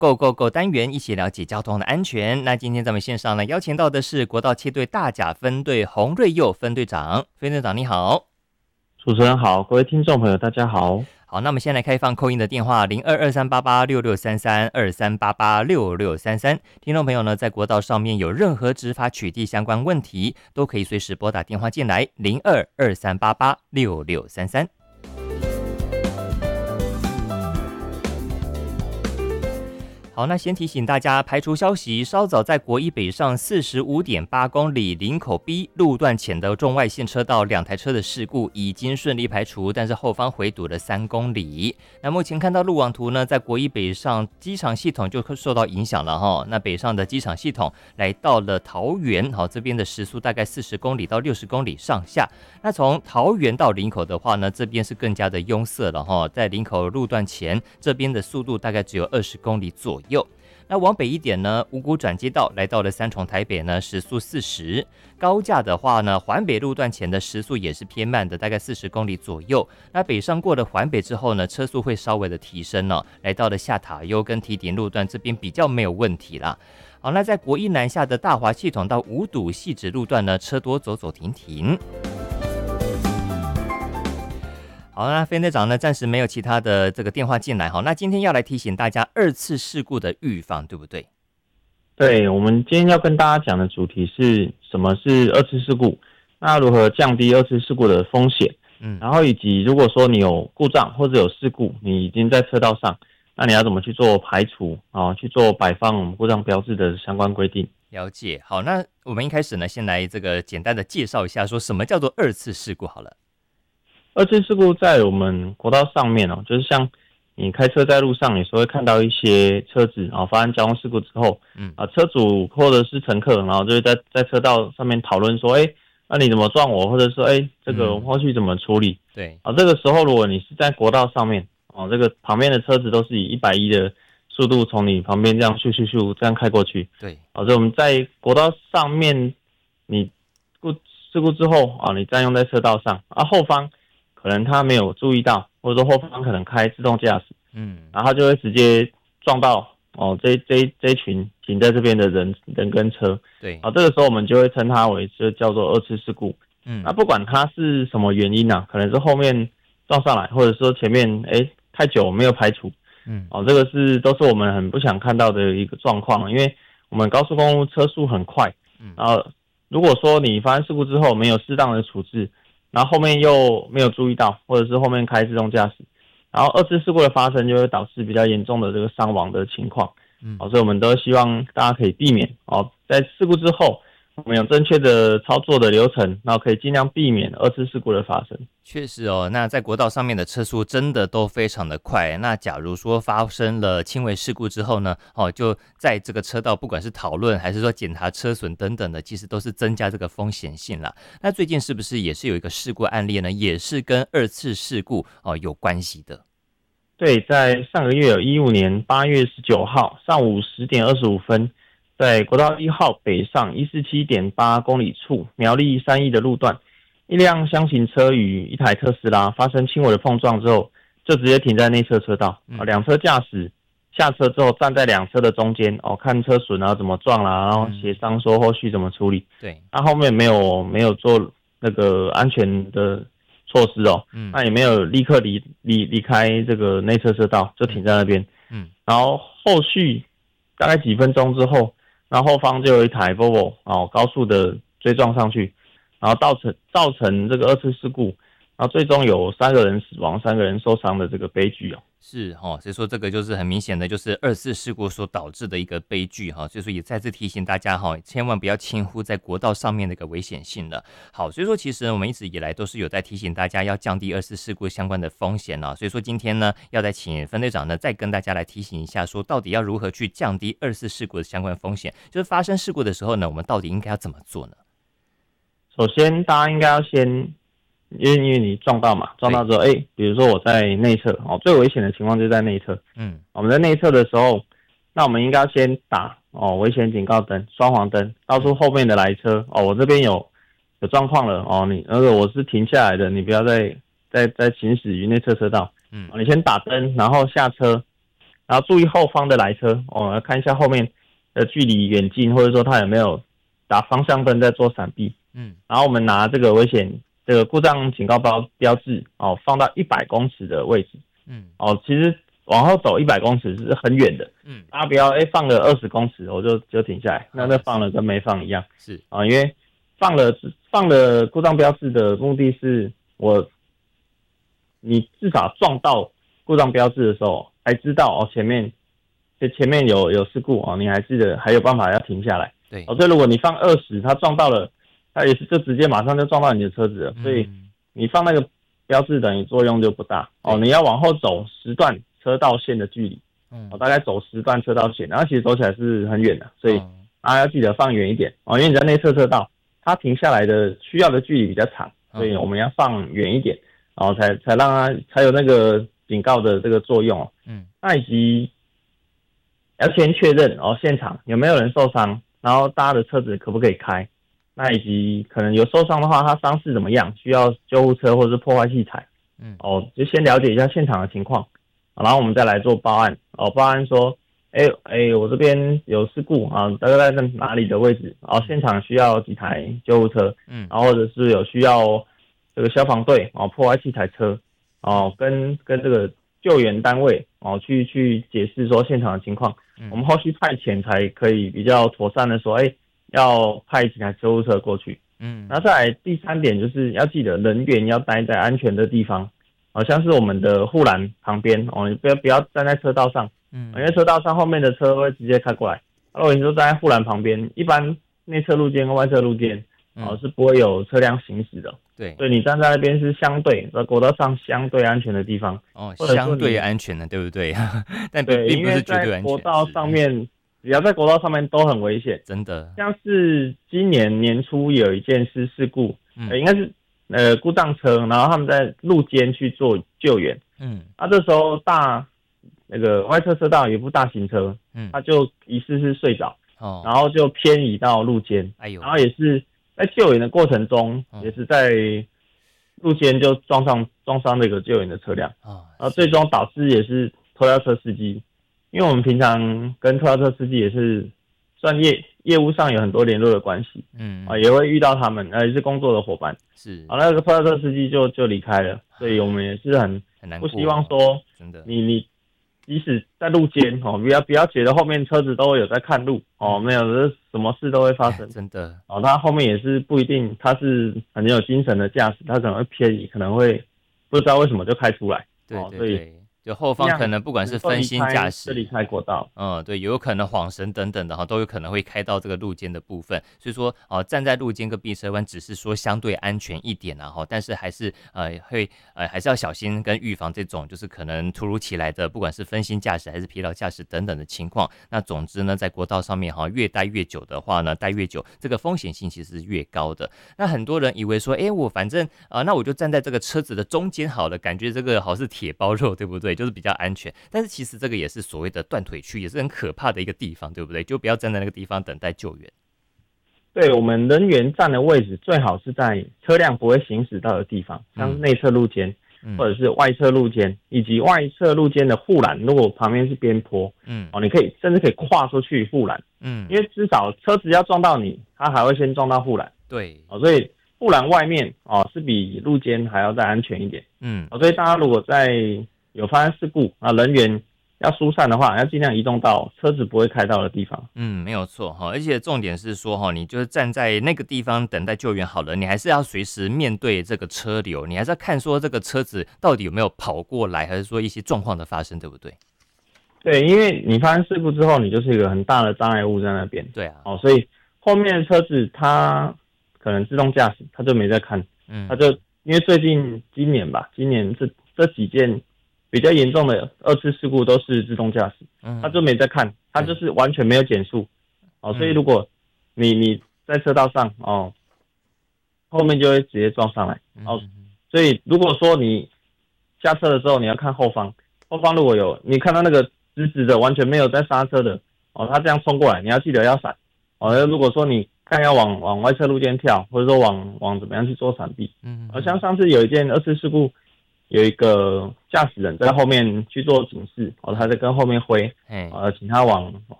Go Go Go 单元，一起了解交通的安全。那今天咱们线上呢，邀请到的是国道7队大甲分队洪瑞佑分队长。分队长你好。 主持人好，各位听众朋友大家好。 好，那我们先来开放扣音的电话0223886633，23886633。听众朋友呢，在国道上面有任何执法取缔相关问题，都可以随时拨打电话进来，0223886633。好，那先提醒大家，排除消息，稍早在国一北上45.8公里林口 B 路段前的中外线车道2台车的事故已经顺利排除，但是后方回堵了3公里。那目前看到路网图呢，在国一北上机场系统就受到影响了哈。那北上的机场系统来到了桃园，好，这边的时速大概40公里到60公里上下。那从桃园到林口的话呢，这边是更加的拥塞了哈，在林口路段前这边的速度大概只有20公里左右。那往北一点呢，五股转接道来到了三重台北呢，时速40。高架的话呢，环北路段前的时速也是偏慢的，大概40公里左右。那北上过了环北之后呢，车速会稍微的提升哦，来到了下塔悠跟堤顶路段这边比较没有问题啦。好，那在国一南下的大华系统到五堵汐止路段呢，车多走走停停。好，那分队长呢，暂时没有其他的这个电话进来。好，那今天要来提醒大家2次事故的预防，对不对？ 对，我们今天要跟大家讲的主题是什么是2次事故，那如何降低2次事故的风险，然后以及如果说你有故障或者有事故，你已经在车道上，那你要怎么去做排除去做摆放我们故障标志的相关规定。 了解。好，那我们一开始呢，先来这个简单的介绍一下，说什么叫做2次事故好了。 2次事故在我们国道上面就是像你开车在路上，你是会看到一些车子发生交通事故之后，车主或者是乘客，然后就会在车道上面讨论说，那你怎么撞我，或者说这个后续怎么处理？ 对， 这个时候如果你是在国道上面，这个旁边的车子都是以110的速度从你旁边这样咻咻咻这样开过去， 对， 所以我们在国道上面，你事故之后你占用在车道上，后方可能他没有注意到，或者说后方可能开自动驾驶，然后他就会直接撞到这一群停在这边的人跟车， 对， 这个时候我们就会称它为就叫做2次事故。那不管它是什么原因可能是后面撞上来，或者说前面太久没有排除，这个都是我们很不想看到的一个状况，因为我们高速公路车速很快，然后如果说你发生事故之后没有适当的处置，然后后面又没有注意到，或者是后面开自动驾驶，然后2次事故的发生就会导致比较严重的这个伤亡的情况。所以我们都希望大家可以避免在事故之后，我们有正确的操作的流程，然后可以尽量避免2次事故的发生。 确实那在国道上面的车速真的都非常的快。那假如说发生了轻微事故之后呢，就在这个车道不管是讨论还是说检查车损等等的，其实都是增加这个风险性啦。那最近是不是也是有一个事故案例呢，也是跟2次事故有关系的？ 对，在上个月有15年8月19号上午10点25分，在国道1号北上147.8公里处苗栗3义的路段，一辆厢型车与一台特斯拉发生轻微的碰撞之后，就直接停在内侧车道。两车驾驶下车之后站在两车的中间看车损怎么撞啦，然后协商说后续怎么处理。 对， 后面没有做那个安全的措施那也没有立刻离开这个内侧车道，就停在那边。然后后续大概几分钟之后，然后后方就有一台 Volvo 高速的追撞上去，然后造成这个2次事故，然后最终有3个人死亡，3个人受伤的这个悲剧是所以说这个就是很明显的，就是2次事故所导致的一个悲剧所以说也再次提醒大家千万不要轻忽在国道上面的一个危险性了。好，所以说其实我们一直以来都是有在提醒大家要降低2次事故相关的风险所以说今天呢，要再请分队长呢再跟大家来提醒一下，说到底要如何去降低2次事故的相关风险，就是发生事故的时候呢，我们到底应该要怎么做呢？ 首先大家应该要先因为你撞到之后比如说我在内侧最危险的情况就是在内侧。我们在内侧的时候，那我们应该要先打危险警告灯、双黄灯，告诉后面的来车我这边有状况了你那个我是停下来的，你不要再行驶于内侧车道。你先打灯，然后下车， 然后注意后方的来车哦，看一下后面的距离远近，或者说他有没有打方向灯在做闪避。然后我们拿这个危险这个故障警告标志哦，放到100公尺的位置。其实往后走100公尺是很远的。大家不要放了20公尺我就停下来，那放了跟没放一样。 是因为放了故障标志的目的是你至少撞到故障标志的时候，还知道前面有事故你还有办法要停下来。 对所以如果你放20，它撞到了，它也是就直接马上就撞到你的车子了。所以你放那个标志等于作用就不大。你要往后走10段车道线的距离。大概走10段车道线，然后其实走起来是很远的，所以大家要记得放远一点因为你在内侧车道，它停下来的需要的距离比较长，所以我们要放远一点，然后才让它才有那个警告的这个作用。那以及要先确认现场有没有人受伤，然后大家的车子可不可以开，那以及可能有受伤的话，他伤势怎么样，需要救护车或者是破坏器材，就先了解一下现场的情况，然后我们再来做报案。报案说，我这边有事故大概在哪里的位置，现场需要几台救护车，然后或者是有需要这个消防队破坏器材车，跟这个救援单位去解释说现场的情况，我们后续派遣才可以比较妥善的说，要派几台救护车过去。那再来第3点就是要记得人员要待在安全的地方，像是我们的护栏旁边你不要站在车道上，因为车道上后面的车会直接开过来。如果你就站在护栏旁边，一般内侧路肩跟外侧路肩是不会有车辆行驶的。 对， 所以你站在那边是相对在国道上相对安全的地方。 相对安全的，对不对？但并不是绝对安全。 国道上面，只要在国道上面都很危险， 真的。 像是今年年初有一件事故，应该是故障车，然后他们在路肩去做救援。这时候那个外侧车道有一部大型车，他就疑似是睡着，然后就偏移到路肩，然后也是在救援的过程中，也是在路肩就撞上这个救援的车辆，然后最终导致也是拖吊车司机，因为我们平常跟拖吊车司机也是算业务上有很多联络的关系，也会遇到他们，也是工作的伙伴， 是那个拖吊车司机就离开了，所以我们也是很难过， 不希望说真的你即使在路肩不要觉得后面车子都有在看路没有，什么事都会发生， 真的他后面也是不一定他是很有精神的驾驶，他可能会偏移，可能会不知道为什么就开出来， 对， 所以就后方可能不管是分心驾驶， 离开国道， 对，有可能晃神等等的都有可能会开到这个路肩的部分。所以说，站在路肩跟避车弯，只是说相对安全一点但是还是还是要小心跟预防这种就是可能突如其来的，不管是分心驾驶还是疲劳驾驶等等的情况。那总之呢，在国道上面越待越久的话呢，待越久，这个风险性其实是越高的。那很多人以为说，我反正那我就站在这个车子的中间好了，感觉这个好是铁包肉，对不对？就是比较安全，但是其实这个也是所谓的断腿区，也是很可怕的一个地方，对不对？就不要站在那个地方等待救援。 对，我们人员站的位置最好是在车辆不会行驶到的地方，像内侧路肩，或者是外侧路肩，以及外侧路肩的护栏，如果旁边是边坡，你可以甚至可以跨出去护栏，因为至少车子要撞到你，它还会先撞到护栏， 对， 所以护栏外面是比路肩还要再安全一点，所以大家如果在有发生事故人员要疏散的话，要尽量移动到车子不会开到的地方。 没有错而且重点是说你就是站在那个地方等待救援好了，你还是要随时面对这个车流，你还是要看说这个车子到底有没有跑过来，还是说一些状况的发生，对不对？ 对，因为你发生事故之后，你就是一个很大的障碍物在那边。 对啊， 所以后面的车子它可能自动驾驶，他就没在看，他就因为最近今年这几件比较严重的2次事故都是自动驾驶，他就没在看，他就是完全没有减速，所以如果你在车道上后面就会直接撞上来，所以如果说你下车的时候你要看后方如果你看到那个直直的完全没有在刹车的他这样冲过来，你要记得要闪如果说你看要往外侧路肩跳，或者说往怎么样去做闪避，像上次有一件2次事故有一个驾驶人在后面去做警示，他在跟后面挥，请他往